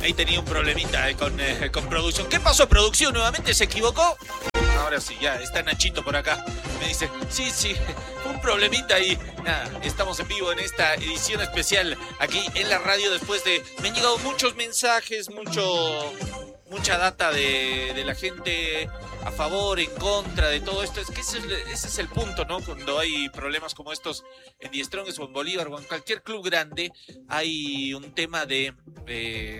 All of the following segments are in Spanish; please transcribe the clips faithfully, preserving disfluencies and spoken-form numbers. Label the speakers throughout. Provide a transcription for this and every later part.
Speaker 1: ahí tenía un problemita eh, con, eh, con producción. ¿Qué pasó, producción? ¿Nuevamente se equivocó? Ahora sí, ya está Nachito por acá. Me dice, sí, sí, fue un problemita y nada, estamos en vivo en esta edición especial aquí en la radio después de... Me han llegado muchos mensajes, mucho, mucha data de, de la gente a favor, en contra de todo esto. Es que ese es, ese es el punto, ¿no? Cuando hay problemas como estos en Die Strongest o en Bolívar o en cualquier club grande, hay un tema de eh,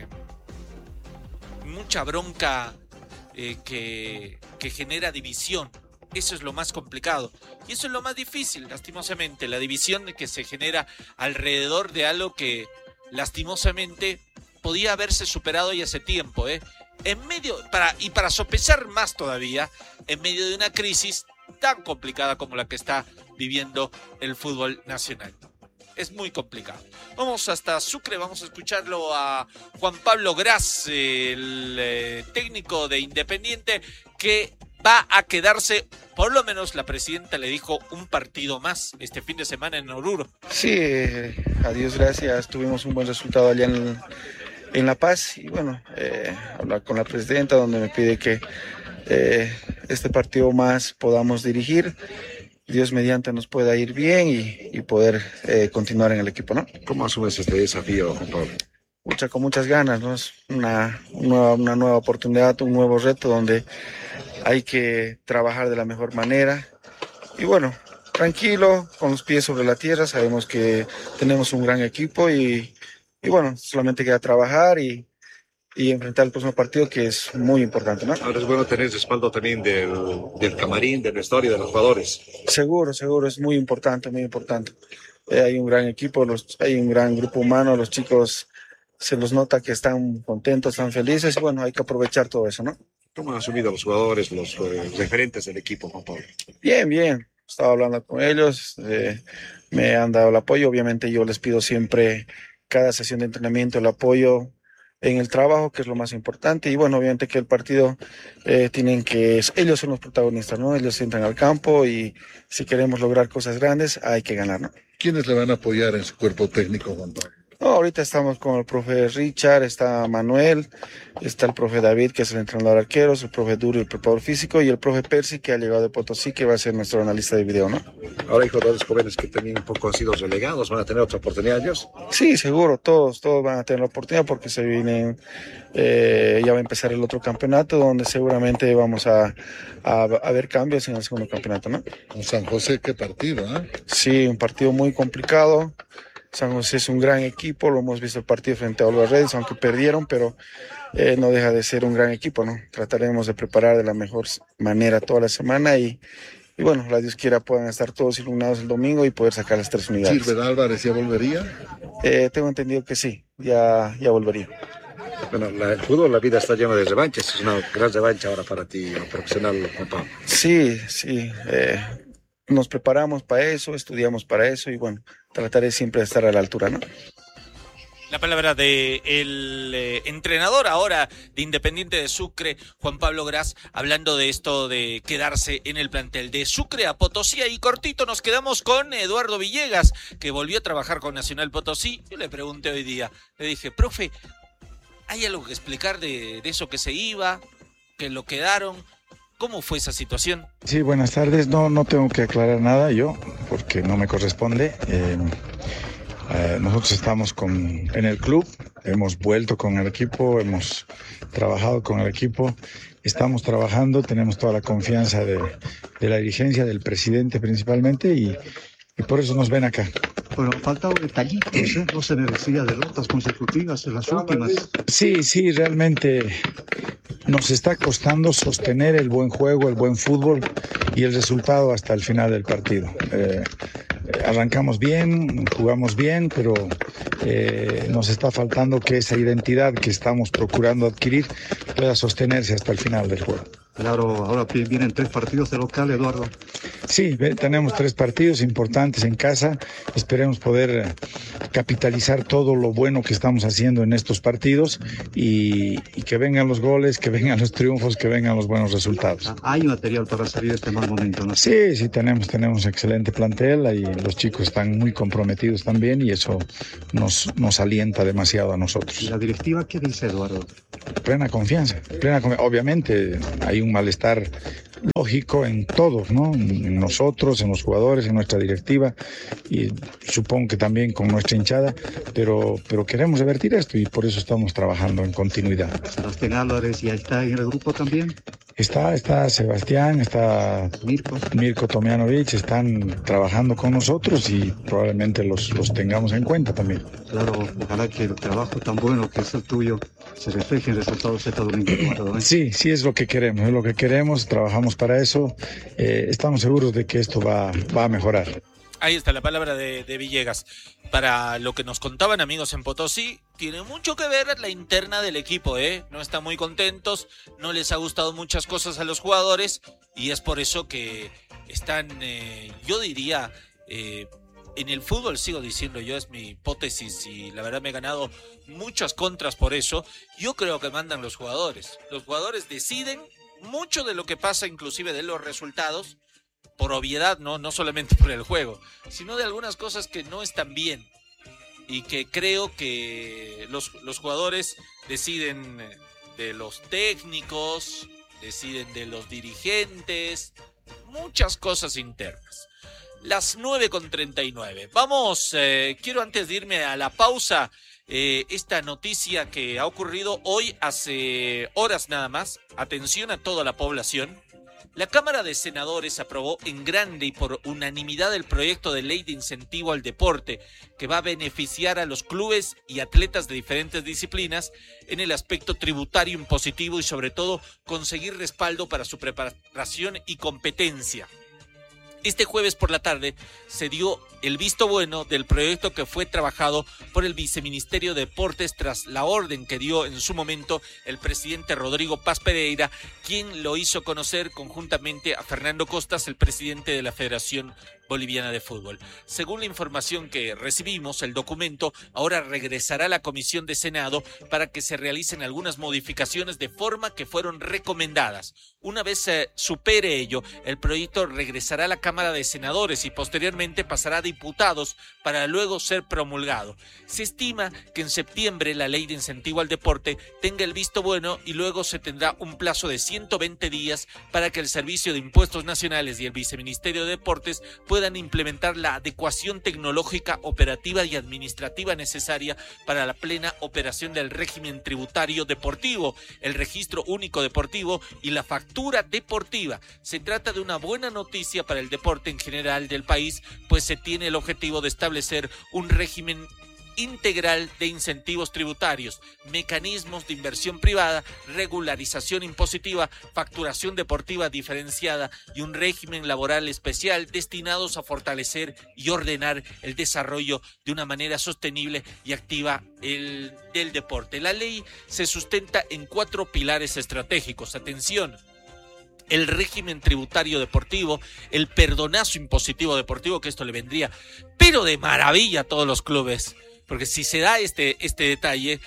Speaker 1: mucha bronca eh, que, que genera división. Eso es lo más complicado y eso es lo más difícil, lastimosamente, la división que se genera alrededor de algo que lastimosamente podía haberse superado ya hace tiempo, ¿eh? En medio, para, y para sopesar más todavía, en medio de una crisis tan complicada como la que está viviendo el fútbol nacional. Es muy complicado. Vamos hasta Sucre, vamos a escucharlo a Juan Pablo Gras, el eh, técnico de Independiente, que va a quedarse, por lo menos la presidenta le dijo, un partido más este fin de semana en Oruro.
Speaker 2: Sí, eh, a Dios gracias, tuvimos un buen resultado allá en, en La Paz y bueno, eh, hablar con la presidenta donde me pide que eh, este partido más podamos dirigir. Dios mediante nos pueda ir bien y, y poder eh, continuar en el equipo, ¿no?
Speaker 3: ¿Cómo asumes este desafío, Juan Pablo?
Speaker 2: Mucha, con muchas ganas, ¿no? Es una, una, una nueva oportunidad, un nuevo reto donde hay que trabajar de la mejor manera. Y bueno, tranquilo, con los pies sobre la tierra, sabemos que tenemos un gran equipo y, y bueno, solamente queda trabajar y, y enfrentar el próximo partido, que es muy importante, ¿no?
Speaker 3: Ahora es bueno tener respaldo también del, del camarín, del vestuario, de los jugadores.
Speaker 2: Seguro, seguro, es muy importante, muy importante. Eh, hay un gran equipo, los, hay un gran grupo humano, los chicos se los nota que están contentos, están felices y bueno, hay que aprovechar todo eso, ¿no?
Speaker 3: ¿Cómo han asumido los jugadores, los eh, referentes del equipo, Juan Pablo?
Speaker 2: Bien, bien, estaba hablando con ellos, eh, me han dado el apoyo, obviamente yo les pido siempre cada sesión de entrenamiento el apoyo en el trabajo, que es lo más importante, y bueno, obviamente que el partido eh, tienen que, ellos son los protagonistas, ¿no? Ellos entran al campo y si queremos lograr cosas grandes hay que ganar, ¿no?
Speaker 4: ¿Quiénes le van a apoyar en su cuerpo técnico, Juan Pablo?
Speaker 2: No, ahorita estamos con el profe Richard, está Manuel, está el profe David, que es el entrenador de arqueros, el profe Duro, el preparador físico, y el profe Percy, que ha llegado de Potosí, que va a ser nuestro analista de video, ¿no?
Speaker 3: Ahora hay jugadores jóvenes que también un poco han sido relegados, ¿van a tener otra oportunidad ellos?
Speaker 2: Sí, seguro, todos, todos van a tener la oportunidad porque se vienen, eh, ya va a empezar el otro campeonato, donde seguramente vamos a, a, a ver cambios en el segundo campeonato, ¿no?
Speaker 4: Con San José, qué partido, ¿eh?
Speaker 2: Sí, un partido muy complicado. San José es un gran equipo, lo hemos visto el partido frente a Always Ready, aunque perdieron, pero eh, no deja de ser un gran equipo, ¿no? Trataremos de preparar de la mejor manera toda la semana y, y bueno, la Dios quiera puedan estar todos iluminados el domingo y poder sacar las tres unidades.
Speaker 4: ¿Silver Álvarez ya volvería?
Speaker 2: Eh, tengo entendido que sí, ya, ya volvería.
Speaker 3: Bueno, la, el fútbol, la vida está llena de revanchas, es una gran revancha ahora para ti, profesional, Juan Pablo.
Speaker 2: Sí, sí, eh, nos preparamos para eso, estudiamos para eso y bueno, trataré siempre de estar a la altura, ¿no?
Speaker 1: La palabra del de eh, entrenador ahora de Independiente de Sucre, Juan Pablo Gras, hablando de esto de quedarse en el plantel. De Sucre a Potosí, y cortito nos quedamos con Eduardo Villegas, que volvió a trabajar con Nacional Potosí. Yo le pregunté hoy día, le dije, profe, ¿hay algo que explicar de, de eso que se iba, que lo quedaron? ¿Cómo fue esa situación?
Speaker 5: Sí, buenas tardes. No, no tengo que aclarar nada yo, porque no me corresponde. Eh, eh, nosotros estamos con, en el club, hemos vuelto con el equipo, hemos trabajado con el equipo, estamos trabajando, tenemos toda la confianza de, de la dirigencia, del presidente principalmente, y, y por eso nos ven acá.
Speaker 6: Bueno, falta un detallito, ¿eh? No se merecía derrotas consecutivas en las últimas.
Speaker 5: Sí, sí, realmente nos está costando sostener el buen juego, el buen fútbol y el resultado hasta el final del partido. Eh, arrancamos bien, jugamos bien, pero eh, nos está faltando que esa identidad que estamos procurando adquirir pueda sostenerse hasta el final del juego.
Speaker 6: Claro, ahora vienen tres partidos de local, Eduardo.
Speaker 5: Sí, ve, tenemos tres partidos importantes en casa. Esperemos poder eh, capitalizar todo lo bueno que estamos haciendo en estos partidos y, y que vengan los goles, que vengan los triunfos, que vengan los buenos resultados.
Speaker 6: Hay material para salir de este mal momento, ¿no?
Speaker 5: Sí, sí, tenemos, tenemos excelente plantel y los chicos están muy comprometidos también y eso nos, nos alienta demasiado a nosotros.
Speaker 6: ¿Y la directiva qué dice, Eduardo?
Speaker 5: Plena confianza, plena confianza. Obviamente hay un malestar lógico en todos, ¿no? En nosotros, en los jugadores, en nuestra directiva y supongo que también con nuestra hinchada, pero, pero queremos revertir esto y por eso estamos trabajando en continuidad.
Speaker 6: Sebastián Álvarez ya está en el grupo también.
Speaker 5: Está, está Sebastián, está
Speaker 6: Mirko.
Speaker 5: Mirko Tomjanovic, están trabajando con nosotros y probablemente los, los tengamos en cuenta también.
Speaker 6: Claro, ojalá que el trabajo tan bueno que es el tuyo se refleje en resultados este domingo. ¿Eh?
Speaker 5: Sí, sí es lo que queremos, es lo que queremos, trabajamos para eso, eh, estamos seguros de que esto va, va a mejorar.
Speaker 1: Ahí está la palabra de, de Villegas. Para lo que nos contaban amigos en Potosí, tiene mucho que ver la interna del equipo, ¿eh? No están muy contentos, no les ha gustado muchas cosas a los jugadores y es por eso que están, eh, yo diría, eh, en el fútbol sigo diciendo yo, es mi hipótesis y la verdad me he ganado muchas contras por eso. Yo creo que mandan los jugadores. Los jugadores deciden mucho de lo que pasa, inclusive de los resultados, por obviedad, no, no solamente por el juego, sino de algunas cosas que no están bien y que creo que los, los jugadores deciden de los técnicos, deciden de los dirigentes, muchas cosas internas. Las nueve con treinta y nueve. Vamos, eh, quiero antes de irme a la pausa, eh, esta noticia que ha ocurrido hoy hace horas nada más. Atención a toda la población. La Cámara de Senadores aprobó en grande y por unanimidad el proyecto de ley de incentivo al deporte que va a beneficiar a los clubes y atletas de diferentes disciplinas en el aspecto tributario impositivo y sobre todo conseguir respaldo para su preparación y competencia. Este jueves por la tarde se dio el visto bueno del proyecto que fue trabajado por el Viceministerio de Deportes tras la orden que dio en su momento el presidente Rodrigo Paz Pereira, quien lo hizo conocer conjuntamente a Fernando Costas, el presidente de la Federación Boliviana de Fútbol. Según la información que recibimos, el documento ahora regresará a la Comisión de Senado para que se realicen algunas modificaciones de forma que fueron recomendadas. Una vez se supere ello, el proyecto regresará a la Cámara de Senadores y posteriormente pasará a diputados para luego ser promulgado. Se estima que en septiembre la ley de incentivo al deporte tenga el visto bueno y luego se tendrá un plazo de ciento veinte días para que el Servicio de Impuestos Nacionales y el Viceministerio de Deportes puedan implementar la adecuación tecnológica, operativa y administrativa necesaria para la plena operación del régimen tributario deportivo, el registro único deportivo y la factura deportiva. Se trata de una buena noticia para el deporte en general del país, pues se tiene el objetivo de establecer un régimen integral de incentivos tributarios, mecanismos de inversión privada, regularización impositiva, facturación deportiva diferenciada y un régimen laboral especial destinados a fortalecer y ordenar el desarrollo de una manera sostenible y activa el, del deporte. La ley se sustenta en cuatro pilares estratégicos. Atención. El régimen tributario deportivo, el perdonazo impositivo deportivo, que esto le vendría pero de maravilla a todos los clubes, porque si se da este, este detalle,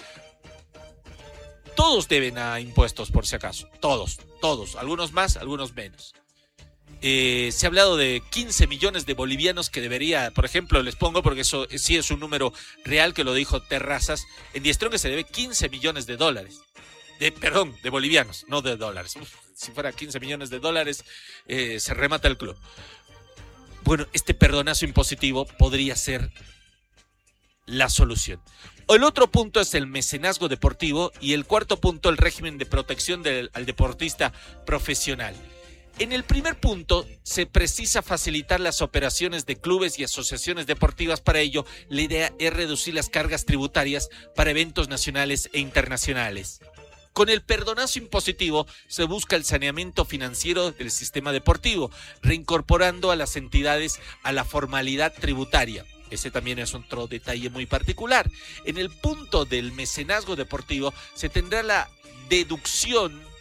Speaker 1: todos deben a impuestos por si acaso, todos, todos, algunos más, algunos menos. Eh, se ha hablado de quince millones de bolivianos que debería, por ejemplo, les pongo porque eso sí es un número real que lo dijo Terrazas, en Die Strong se debe quince millones de dólares. De, perdón, de bolivianos, no de dólares. Uf, si fuera quince millones de dólares, eh, se remata el club. Bueno, este perdonazo impositivo podría ser la solución. El otro punto es el mecenazgo deportivo y el cuarto punto, el régimen de protección del, al deportista profesional. En el primer punto, se precisa facilitar las operaciones de clubes y asociaciones deportivas. Para ello, la idea es reducir las cargas tributarias para eventos nacionales e internacionales. Con el perdonazo impositivo se busca el saneamiento financiero del sistema deportivo, reincorporando a las entidades a la formalidad tributaria. Ese también es otro detalle muy particular. En el punto del mecenazgo deportivo se tendrá la deducción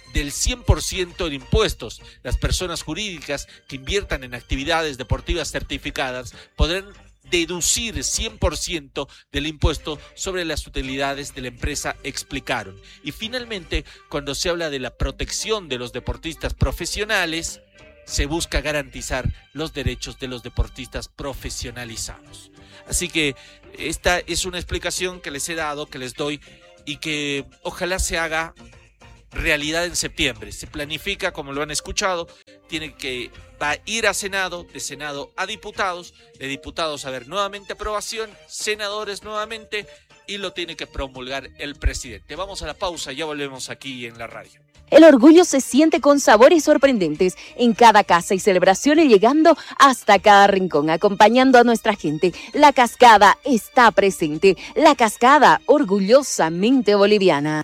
Speaker 1: del cien por ciento en impuestos. Las personas jurídicas que inviertan en actividades deportivas certificadas podrán deducir cien por ciento del impuesto sobre las utilidades de la empresa, explicaron. Y finalmente, cuando se habla de la protección de los deportistas profesionales, se busca garantizar los derechos de los deportistas profesionalizados. Así que esta es una explicación que les he dado, que les doy y que ojalá se haga realidad en septiembre. Se planifica, como lo han escuchado, tiene que va a ir a Senado, de Senado a diputados, de diputados a ver nuevamente aprobación, senadores nuevamente, y lo tiene que promulgar el presidente. Vamos a la pausa, ya volvemos aquí en la radio.
Speaker 7: El orgullo se siente con sabores sorprendentes en cada casa y celebraciones, llegando hasta cada rincón, acompañando a nuestra gente. La Cascada está presente. La Cascada, orgullosamente boliviana.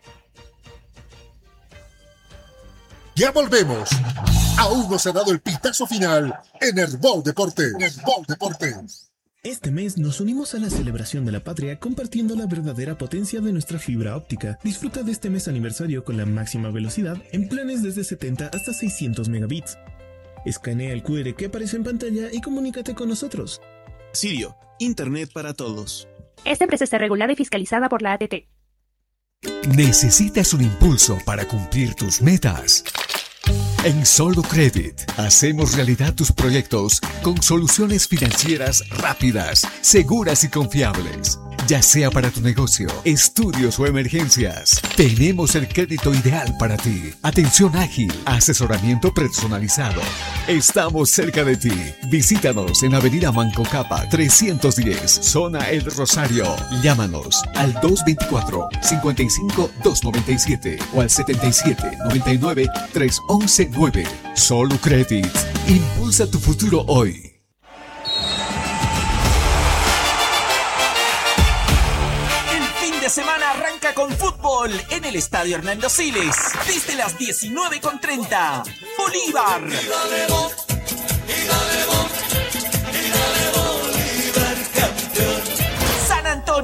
Speaker 8: Ya volvemos. Aún no se ha dado el pitazo final en Herbol Deportes. Herbol Deportes.
Speaker 9: Este mes nos unimos a la celebración de la patria compartiendo la verdadera potencia de nuestra fibra óptica. Disfruta de este mes aniversario con la máxima velocidad en planes desde setenta hasta seiscientos megabits. Escanea el cu erre que aparece en pantalla y comunícate con nosotros.
Speaker 10: Sirio, Internet para todos.
Speaker 11: Esta empresa está regulada y fiscalizada por la A T T.
Speaker 12: ¿Necesitas un impulso para cumplir tus metas? En Solucredit hacemos realidad tus proyectos con soluciones financieras rápidas, seguras y confiables. Ya sea para tu negocio, estudios o emergencias, tenemos el crédito ideal para ti. Atención ágil, asesoramiento personalizado. Estamos cerca de ti. Visítanos en Avenida Manco Capa trescientos diez, Zona El Rosario. Llámanos al dos veinticuatro, cincuenta y cinco, doscientos noventa y siete o al setenta y siete, noventa y nueve, trescientos once nueve. Solucredit. Impulsa tu futuro hoy.
Speaker 13: Semana arranca con fútbol en el Estadio Hernando Siles desde las diecinueve con treinta. Bolívar